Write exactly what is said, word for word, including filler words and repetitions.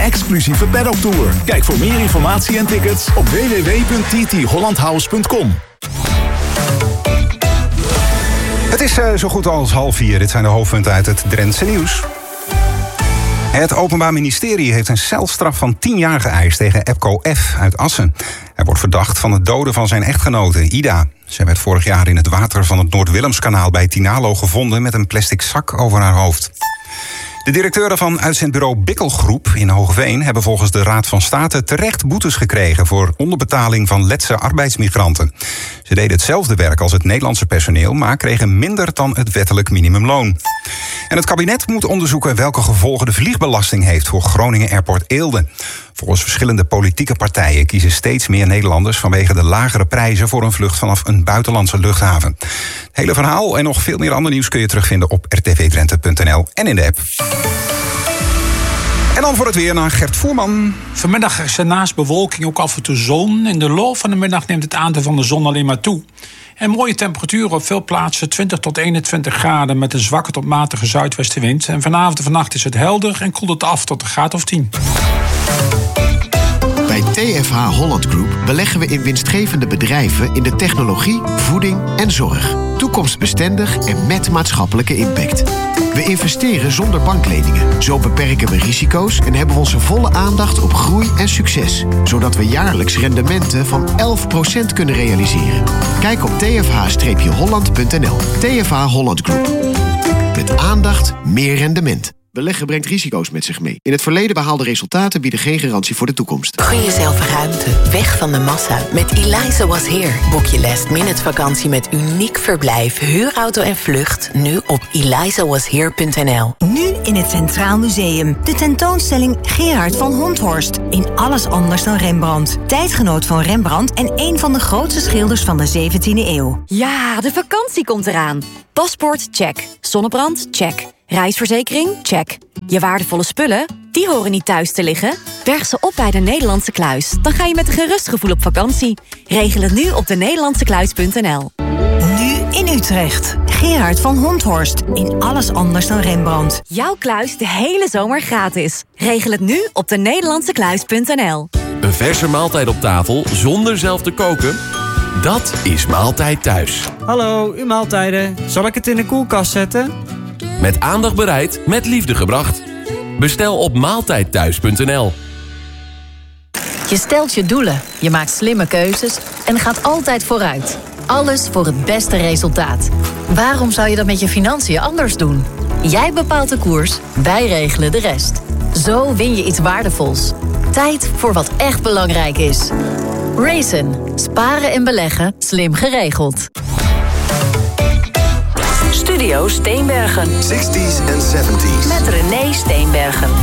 exclusieve paddocktour. Kijk voor meer informatie en tickets op w w w punt t t holland house punt com. Het is uh, zo goed als half vier. Dit zijn de hoofdpunten uit het Drentse nieuws. Het Openbaar Ministerie heeft een celstraf van tien jaar geëist tegen Epco F. uit Assen. Hij wordt verdacht van het doden van zijn echtgenote, Ida. Zij werd vorig jaar in het water van het Noord-Willemskanaal bij Tinalo gevonden met een plastic zak over haar hoofd. De directeuren van uitzendbureau Bikkelgroep in Hoogveen hebben volgens de Raad van State terecht boetes gekregen voor onderbetaling van letse arbeidsmigranten. Ze deden hetzelfde werk als het Nederlandse personeel, maar kregen minder dan het wettelijk minimumloon. En het kabinet moet onderzoeken welke gevolgen de vliegbelasting heeft voor Groningen Airport Eelde. Volgens verschillende politieke partijen kiezen steeds meer Nederlanders vanwege de lagere prijzen voor een vlucht vanaf een buitenlandse luchthaven. Het hele verhaal en nog veel meer ander nieuws kun je terugvinden op r t v drenthe punt n l en in de app. En dan voor het weer naar Gert Voerman. Vanmiddag is er naast bewolking ook af en toe zon. In de loop van de middag neemt het aantal van de zon alleen maar toe. En mooie temperaturen op veel plaatsen, twintig tot eenentwintig graden... met een zwakke tot matige zuidwestenwind. En vanavond en vannacht is het helder en koelt het af tot een graad of tien. Bij T F H Holland Group beleggen we in winstgevende bedrijven in de technologie, voeding en zorg. Toekomstbestendig en met maatschappelijke impact. We investeren zonder bankleningen. Zo beperken we risico's en hebben we onze volle aandacht op groei en succes. Zodat we jaarlijks rendementen van elf procent kunnen realiseren. Kijk op t f h holland punt n l. T F H Holland Group. Met aandacht meer rendement. Beleggen brengt risico's met zich mee. In het verleden behaalde resultaten bieden geen garantie voor de toekomst. Gun jezelf ruimte, weg van de massa. Met Eliza Was Here boek je last minute vakantie met uniek verblijf, huurauto en vlucht. Nu op eliza was here punt n l. Nu in het Centraal Museum. De tentoonstelling Gerard van Honthorst. In alles anders dan Rembrandt. Tijdgenoot van Rembrandt en een van de grootste schilders van de zeventiende eeuw. Ja, de vakantie komt eraan. Paspoort, check. Zonnebrand, check. Reisverzekering? Check. Je waardevolle spullen? Die horen niet thuis te liggen. Berg ze op bij de Nederlandse Kluis. Dan ga je met een gerust gevoel op vakantie. Regel het nu op de nederlandse kluis punt n l. Nu in Utrecht. Gerard van Honthorst. In alles anders dan Rembrandt. Jouw kluis de hele zomer gratis. Regel het nu op de nederlandse kluis punt n l. Een verse maaltijd op tafel zonder zelf te koken? Dat is Maaltijd Thuis. Hallo, uw maaltijden. Zal ik het in de koelkast zetten? Met aandacht bereid, met liefde gebracht. Bestel op maaltijd thuis punt n l. Je stelt je doelen, je maakt slimme keuzes en gaat altijd vooruit. Alles voor het beste resultaat. Waarom zou je dat met je financiën anders doen? Jij bepaalt de koers, wij regelen de rest. Zo win je iets waardevols. Tijd voor wat echt belangrijk is. Raisin. Sparen en beleggen, slim geregeld. Studio Steenbergen. zestig's en zeventig's. Met René Steenbergen.